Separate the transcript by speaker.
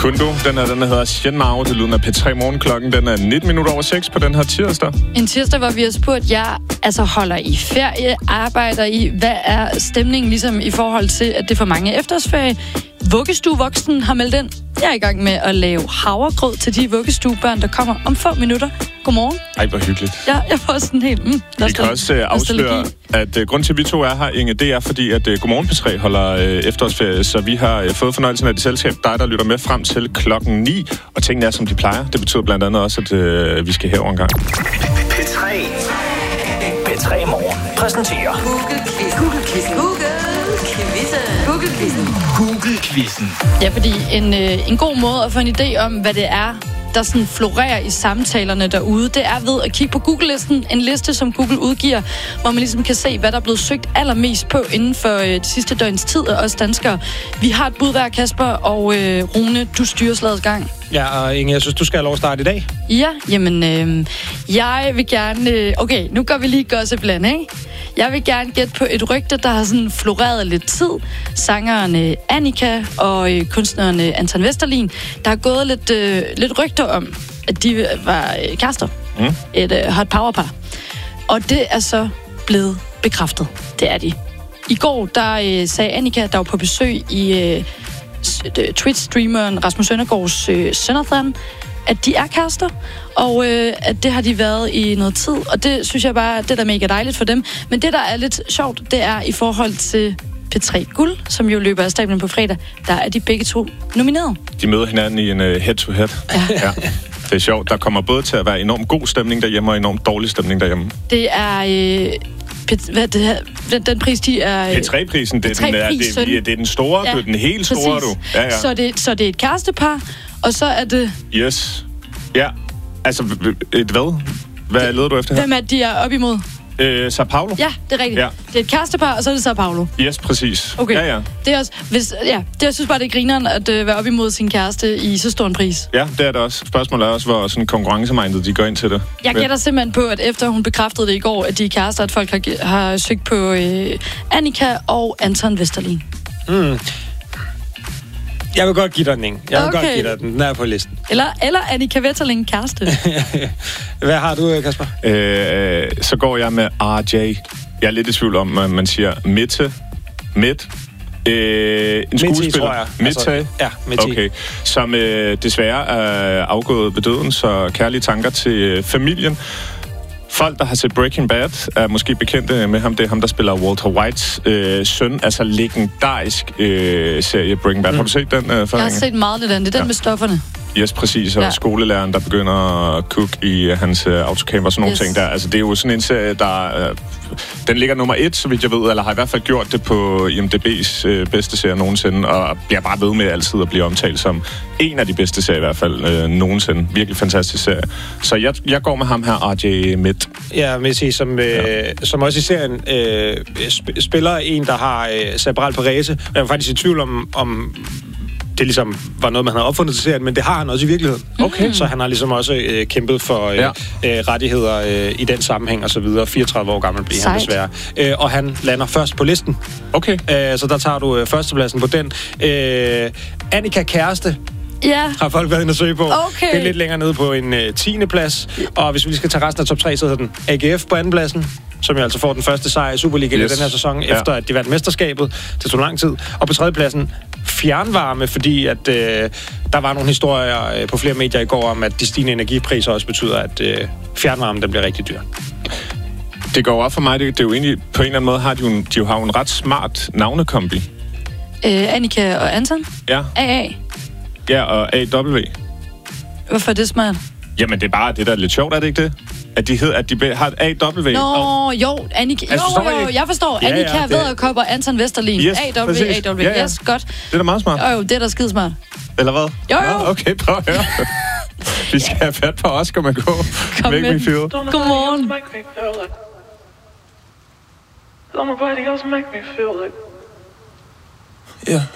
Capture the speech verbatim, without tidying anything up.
Speaker 1: Kundo, den her, den her hedder Shenmao. Det lyder af P tre Morgenklokken. Den er nitten minutter over seks på den her tirsdag.
Speaker 2: En tirsdag, hvor vi har spurgt jer, altså holder I ferie, arbejder I? Hvad er stemningen ligesom i forhold til, at det for mange efterårsferie? Vuggestuevoksen har meldt ind. Jeg er i gang med at lave havregrød til de vuggestuebørn, der kommer om få minutter. Godmorgen.
Speaker 1: Ej, hvor hyggeligt.
Speaker 2: Ja, jeg får sådan helt... Mm,
Speaker 1: vi kan også uh, afsløre, at uh, grund til, at vi to er her, Inge, det er fordi, at uh, Godmorgen P tre holder uh, efterårsferie, så vi har uh, fået fornøjelsen af det selskab, dig, der lytter med frem til klokken ni, og tingene er, som de plejer. Det betyder blandt andet også, at uh, vi skal herover en gang.
Speaker 3: P tre. P tre Morgen præsenterer
Speaker 4: Google-quizzen. Google-quizzen. Google-quizzen.
Speaker 3: Google-quizzen.
Speaker 2: Ja, fordi en, øh, en god måde at få en idé om, hvad det er, der sådan florerer i samtalerne derude, det er ved at kigge på Google-listen. En liste, som Google udgiver, hvor man ligesom kan se, hvad der er blevet søgt allermest på inden for øh, det sidste døgns tid af os danskere. Vi har et bud hver, Kasper, og øh, Rune, du styrer slagets gang.
Speaker 5: Ja, og Inge, jeg synes, du skal have lov at starte i dag.
Speaker 2: Ja, jamen, øh, jeg vil gerne... Øh, okay, nu går vi lige gossip land, ikke? Jeg vil gerne gætte på et rygte, der har sådan floreret lidt tid. Sangeren øh, Annika og øh, kunstneren øh, Anton Vesterlin, der har gået lidt, øh, lidt rygter om, at de var øh, kærester. Mm. Et øh, hot power-par. Og det er så blevet bekræftet. Det er de. I går, der øh, sagde Annika, der var på besøg i øh, Twitch-streameren Rasmus Søndergaards øh, Sønderthon, at de er kærester, og øh, at det har de været i noget tid, og det synes jeg bare, det er da mega dejligt for dem. Men det, der er lidt sjovt, det er i forhold til P tre Guld, som jo løber af stablen på fredag, der er de begge to nomineret.
Speaker 1: De møder hinanden i en uh, head-to-head. Ja. Ja. Det er sjovt. Der kommer både til at være enormt god stemning derhjemme, og enormt dårlig stemning derhjemme.
Speaker 2: Det er... Øh, P- hvad det her? Den, den pris, de er...
Speaker 1: P tre-prisen, det, er den, er, det, er, det er den store, ja, det er den helt store,
Speaker 2: præcis.
Speaker 1: Du. Ja, ja.
Speaker 2: Så, det, så det er et kærestepar, og så er det...
Speaker 1: Yes. Ja. Altså, et hvad? Hvad leder du efter her?
Speaker 2: Hvem er de er op imod?
Speaker 1: Øh, Sao Paulo?
Speaker 2: Ja, det er rigtigt. Ja. Det er et kærestepar, og så er det Sao Paulo.
Speaker 1: Yes, præcis.
Speaker 2: Okay.
Speaker 1: Ja, ja.
Speaker 2: Det er også, hvis, ja, det, jeg synes bare, det er grineren at øh, være op imod sin kæreste i så stor en pris.
Speaker 1: Ja, det er det også. Spørgsmålet er også, hvor sådan konkurrencemindet de går ind til det.
Speaker 2: Jeg gætter simpelthen på, at efter hun bekræftede det i går, at de er kærester, at folk har, har søgt på øh, Annika og Anton Vesterlin.
Speaker 5: Mm. Jeg vil godt give dig den, Inge. Jeg vil
Speaker 2: okay.
Speaker 5: godt give dig den. Den er på listen.
Speaker 2: Eller, eller Annika Vesterlin kæreste.
Speaker 5: Hvad har du, Kasper?
Speaker 1: Øh, så går jeg med R J. Jeg er lidt i tvivl om, at man siger Mitte, Midt, øh, en skuespiller.
Speaker 5: Mitte, tror jeg.
Speaker 1: Mitte?
Speaker 5: Altså, ja, Mitte.
Speaker 1: Okay. Som øh, desværre er afgået ved døden, så kærlige tanker til øh, familien. Folk, der har set Breaking Bad, er måske bekendte med ham. Det er ham, der spiller Walter Whites øh, søn. Altså legendarisk øh, serie Breaking Bad. Mm. Har du set den? Øh,
Speaker 2: jeg har set meget lidt af den. Det er den ja. med stofferne.
Speaker 1: Yes, præcis. Og ja. skolelæreren, der begynder at cook i hans uh, autocamper og sådan nogle yes. ting der. Altså, det er jo sådan en serie, der... Uh, den ligger nummer et, så vidt jeg ved, eller har i hvert fald gjort det på I M D B's uh, bedste serie nogensinde, og bliver bare ved med altid at blive omtalt som en af de bedste serier i hvert fald uh, nogensinde. Virkelig fantastisk serie. Så jeg, jeg går med ham her, R J Midt.
Speaker 5: Ja, Messi, som, øh, ja. som også i serien øh, sp- spiller en, der har øh, cerebral parese. Jeg er faktisk i tvivl om... om det ligesom var noget, man havde opfundet til serien, men det har han også i virkeligheden.
Speaker 1: Okay.
Speaker 5: Så han har ligesom også øh, kæmpet for øh, ja. øh, rettigheder øh, i den sammenhæng og så videre. fireogtredive år gammel bliver han desværre. Øh, og han lander først på listen.
Speaker 1: Okay.
Speaker 5: Øh, så der tager du øh, førstepladsen på den. Øh, Annika Kæreste.
Speaker 2: Ja.
Speaker 5: Har folk været inde og søge på.
Speaker 2: Okay.
Speaker 5: Det er lidt længere nede på en øh, tiende plads. Og hvis vi lige skal tage resten af top tre, så hedder den A G F på anden pladsen, som jo altså får den første sejr i Superligaen yes. i den her sæson, ja. efter at de vandt mesterskabet. Det tog lang tid. Og på tredjepladsen fjernvarme, fordi at øh, der var nogle historier øh, på flere medier i går om, at de stigende energipriser også betyder, at øh, fjernvarme den bliver rigtig dyr.
Speaker 1: Det går op for mig, det, det er jo egentlig, på en eller anden måde har de jo, de jo har en ret smart navnekombi.
Speaker 2: Øh, Annika og Anton?
Speaker 1: Ja.
Speaker 2: A A?
Speaker 1: Ja, og A W.
Speaker 2: Hvorfor er det smart?
Speaker 1: Jamen, det er bare det, der er lidt sjovt, er det ikke det? At de, hed, at de har et A W.
Speaker 2: Nå,
Speaker 1: og...
Speaker 2: jo, Annika.
Speaker 1: Altså,
Speaker 2: jo, jo, jeg forstår.
Speaker 1: Ja,
Speaker 2: Annika
Speaker 1: ja,
Speaker 2: ved at koppe og Anton Vesterlin.
Speaker 1: Yes,
Speaker 2: A W,
Speaker 1: præcis.
Speaker 2: A W.
Speaker 1: Ja, ja.
Speaker 2: Yes, godt.
Speaker 1: Det er da meget smart.
Speaker 2: Jo, jo, det er da skidesmart.
Speaker 1: Eller hvad?
Speaker 2: Jo, jo.
Speaker 1: Nå, okay, prøv at høre. Vi skal have fat på Oscar Marco.
Speaker 2: Kom
Speaker 1: Make
Speaker 2: med.
Speaker 1: me feel.
Speaker 2: Godmorgen.
Speaker 6: Don't nobody else make me feel like...
Speaker 1: Ja.